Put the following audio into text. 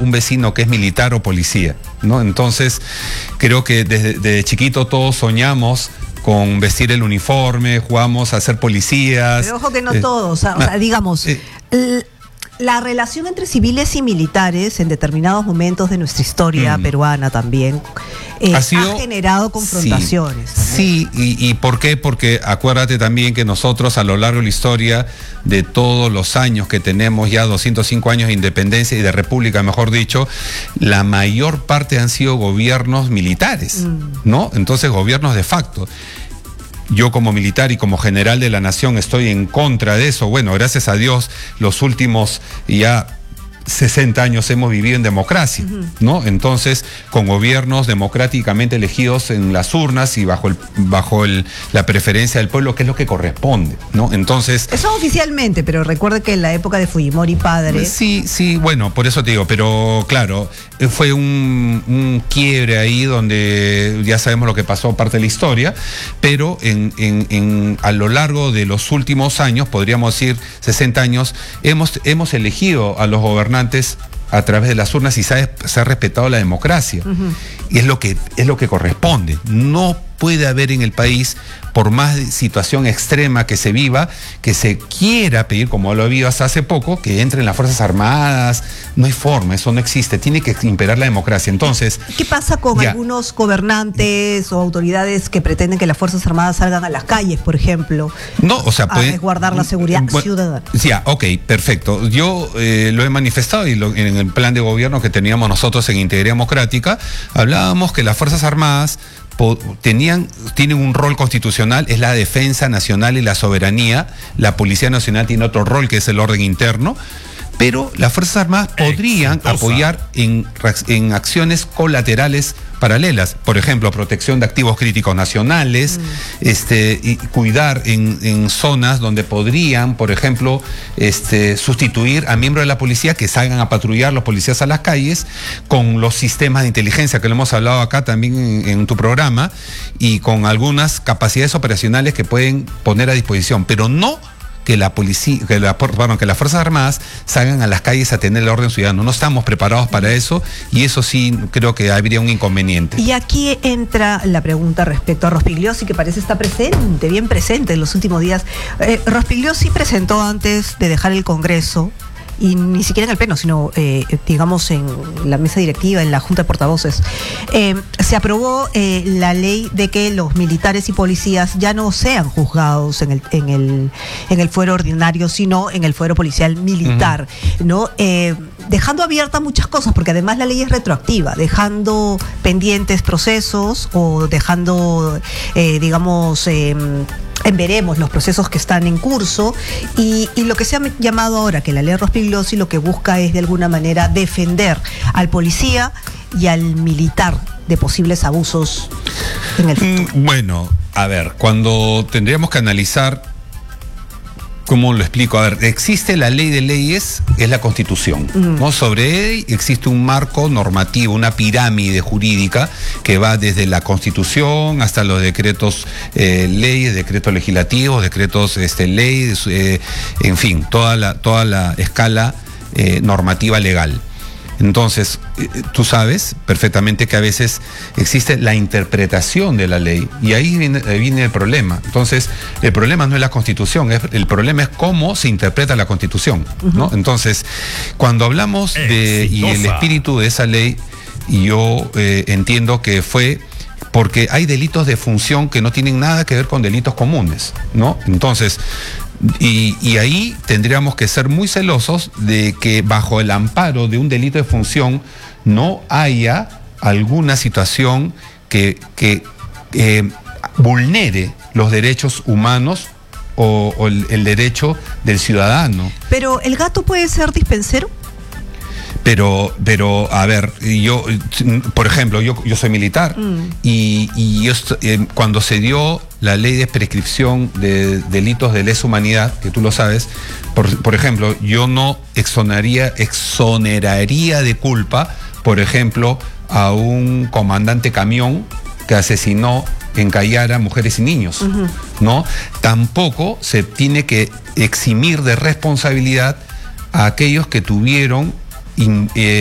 un vecino que es militar o policía, ¿no? Entonces, creo que desde chiquito todos soñamos con vestir el uniforme, jugamos a ser policías. Pero ojo que no todos, o sea, digamos, la relación entre civiles y militares en determinados momentos de nuestra historia peruana también ha generado confrontaciones. Sí, ¿y por qué? Porque acuérdate también que nosotros a lo largo de la historia de todos los años que tenemos ya 205 años de independencia y de república, mejor dicho, la mayor parte han sido gobiernos militares, ¿no? Entonces, gobiernos de facto. Yo como militar y como general de la nación estoy en contra de eso. Bueno, gracias a Dios, los últimos ya 60 años hemos vivido en democracia, ¿no? Entonces, con gobiernos democráticamente elegidos en las urnas y bajo la preferencia del pueblo, que es lo que corresponde, ¿no? Entonces... Eso oficialmente, pero recuerde que en la época de Fujimori padre... Sí, bueno, por eso te digo, pero claro, fue un quiebre ahí donde ya sabemos lo que pasó, parte de la historia, pero a lo largo de los últimos años, podríamos decir 60 años, hemos elegido a los gobernantes a través de las urnas y se ha respetado la democracia. Y es lo que corresponde. No puede haber en el país, por más situación extrema que se viva, que se quiera pedir, como lo ha habido hasta hace poco, que entren las Fuerzas Armadas. No hay forma, eso no existe. Tiene que imperar la democracia. Entonces, ¿qué pasa con algunos gobernantes o autoridades que pretenden que las Fuerzas Armadas salgan a las calles, por ejemplo? No, o sea, a resguardar la seguridad ciudadana. Ok, perfecto. Yo lo he manifestado y en el plan de gobierno que teníamos nosotros en Integridad Democrática, hablábamos que las Fuerzas Armadas tienen un rol constitucional, es la defensa nacional y la soberanía. La Policía Nacional tiene otro rol, que es el orden interno, pero las Fuerzas Armadas podrían apoyar en acciones colaterales paralelas, por ejemplo, protección de activos críticos nacionales, y cuidar en zonas donde podrían, por ejemplo, sustituir a miembros de la policía que salgan a patrullar los policías a las calles con los sistemas de inteligencia que lo hemos hablado acá también en tu programa, y con algunas capacidades operacionales que pueden poner a disposición, pero no que las Fuerzas Armadas salgan a las calles a tener el orden ciudadano. No estamos preparados para eso, y eso sí creo que habría un inconveniente. Y aquí entra la pregunta respecto a Rospigliosi, que parece estar presente, bien presente en los últimos días. Rospigliosi presentó antes de dejar el Congreso, y ni siquiera en el Pleno, sino digamos en la mesa directiva, en la Junta de Portavoces, se aprobó la ley de que los militares y policías ya no sean juzgados en el fuero ordinario, sino en el fuero policial militar, ¿no? Dejando abiertas muchas cosas, porque además la ley es retroactiva, dejando pendientes procesos o dejando, digamos, veremos los procesos que están en curso, y lo que se ha llamado ahora que la ley Rospigliosi lo que busca es de alguna manera defender al policía y al militar de posibles abusos en el futuro. Bueno, a ver, cuando tendríamos que analizar, ¿cómo lo explico? A ver, existe la ley de leyes, es la Constitución, ¿no? Sobre él existe un marco normativo, una pirámide jurídica que va desde la Constitución hasta los decretos leyes, decretos legislativos, decretos leyes, en fin, toda la escala normativa legal. Entonces, tú sabes perfectamente que a veces existe la interpretación de la ley, y ahí viene el problema. Entonces, el problema no es la Constitución, el problema es cómo se interpreta la Constitución, ¿no? Entonces, cuando hablamos y el espíritu de esa ley, yo entiendo que fue porque hay delitos de función que no tienen nada que ver con delitos comunes, ¿no? Entonces, y ahí tendríamos que ser muy celosos de que bajo el amparo de un delito de función no haya alguna situación que vulnere los derechos humanos o el derecho del ciudadano. Pero ¿el gato puede ser dispensero? Pero, a ver, yo, por ejemplo, yo soy militar, y yo, cuando se dio la ley de prescripción de delitos de lesa humanidad, que tú lo sabes, por ejemplo, yo no exoneraría de culpa, por ejemplo, a un comandante camión que asesinó en Cayara mujeres y niños, ¿no? Tampoco se tiene que eximir de responsabilidad a aquellos que tuvieron